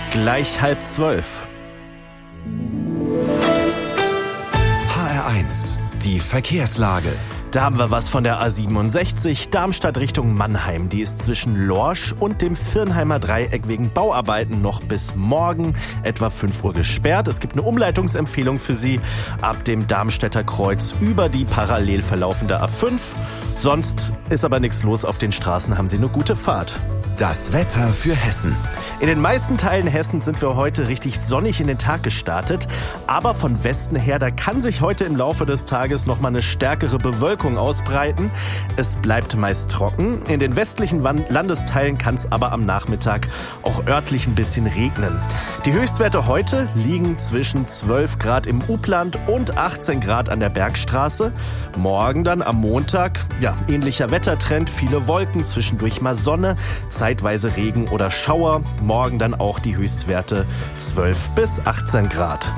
Gleich 11:30. HR1, die Verkehrslage. Da haben wir was von der A67, Darmstadt Richtung Mannheim. Die ist zwischen Lorsch und dem Viernheimer Dreieck wegen Bauarbeiten noch bis morgen etwa 5 Uhr gesperrt. Es gibt eine Umleitungsempfehlung für Sie ab dem Darmstädter Kreuz über die parallel verlaufende A5. Sonst ist aber nichts los auf den Straßen, haben Sie eine gute Fahrt. Das Wetter für Hessen. In den meisten Teilen Hessens sind wir heute richtig sonnig in den Tag gestartet. Aber von Westen her, da kann sich heute im Laufe des Tages noch mal eine stärkere Bewölkung ausbreiten. Es bleibt meist trocken. In den westlichen Landesteilen kann es aber am Nachmittag auch örtlich ein bisschen regnen. Die Höchstwerte heute liegen zwischen 12 Grad im Upland und 18 Grad an der Bergstraße. Morgen dann am Montag, ja, ähnlicher Wettertrend, viele Wolken, zwischendurch mal Sonne, zeitweise Regen oder Schauer. Morgen dann auch die Höchstwerte 12 bis 18 Grad.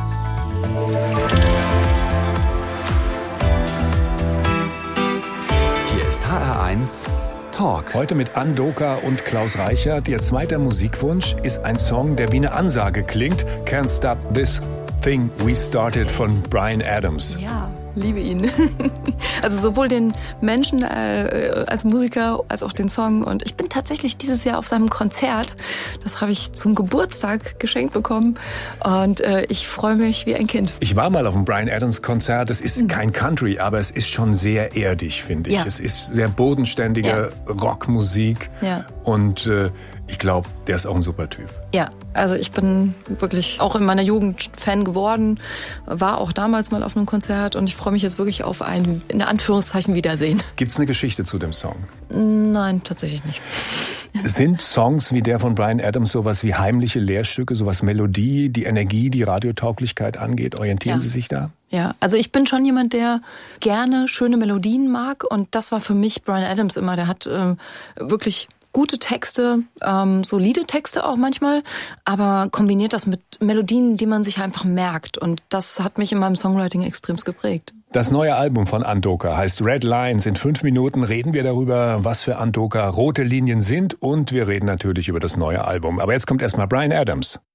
Hier ist HR1 Talk. Heute mit Ann Doka und Klaus Reichert. Ihr zweiter Musikwunsch ist ein Song, der wie eine Ansage klingt. Can't Stop This Thing We Started von Bryan Adams. Ja, liebe ihn. Also sowohl den Menschen als Musiker als auch den Song. Und ich bin tatsächlich dieses Jahr auf seinem Konzert. Das habe ich zum Geburtstag geschenkt bekommen. Und ich freue mich wie ein Kind. Ich war mal auf einem Bryan Adams Konzert. Es ist kein Country, aber es ist schon sehr erdig, finde ich. Ja. Es ist sehr bodenständige Rockmusik. Ja. Und ich glaube, der ist auch ein super Typ. Ja, also ich bin wirklich auch in meiner Jugend Fan geworden, war auch damals mal auf einem Konzert und ich freue mich jetzt wirklich auf ein, in Anführungszeichen, Wiedersehen. Gibt's eine Geschichte zu dem Song? Nein, tatsächlich nicht. Sind Songs wie der von Bryan Adams sowas wie heimliche Lehrstücke, sowas Melodie, die Energie, die Radiotauglichkeit angeht? Orientieren Sie sich da? Ja, also ich bin schon jemand, der gerne schöne Melodien mag und das war für mich Bryan Adams immer. Der hat wirklich gute Texte, solide Texte auch manchmal, aber kombiniert das mit Melodien, die man sich einfach merkt. Und das hat mich in meinem Songwriting extremst geprägt. Das neue Album von Ann Doka heißt Red Lines. In 5 Minuten reden wir darüber, was für Ann Doka rote Linien sind und wir reden natürlich über das neue Album. Aber jetzt kommt erstmal Bryan Adams.